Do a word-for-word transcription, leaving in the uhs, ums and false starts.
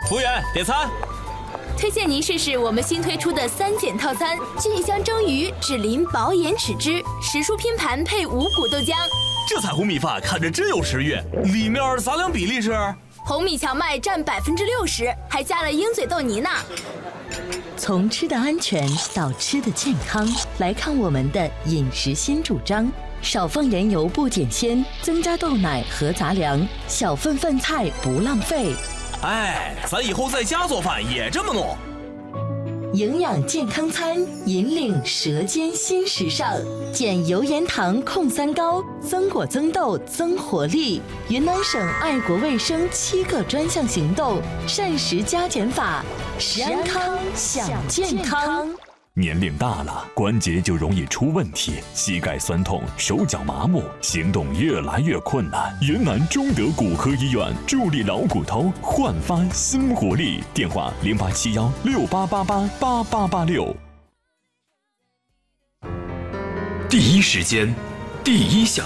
服务员，点餐。 推荐您试试我们新推出的三减套餐：菌香蒸鱼、脂淋薄盐豉汁、时蔬拼盘配五谷豆浆。 这彩虹米饭看着真有食欲，里面杂粮比例是？ 红米荞麦占百分之六十，还加了鹰嘴豆泥呢。 从吃的安全到吃的健康，来看我们的饮食新主张：少放盐油不减鲜，增加豆奶和杂粮，小份饭菜不浪费。 哎，咱以后在家做饭也这么弄。 营养健康餐，引领舌尖新时尚，减油盐糖控三高，增果增豆增活力。云南省爱国卫生七个专项行动，膳食加减法，食安康享健康。 年龄大了，关节就容易出问题，膝盖酸痛，手脚麻木，行动越来越困难。云南中德骨科医院助力老骨头焕发新活力，电话零八七幺六八八八八八八六。 第一时间，第一想。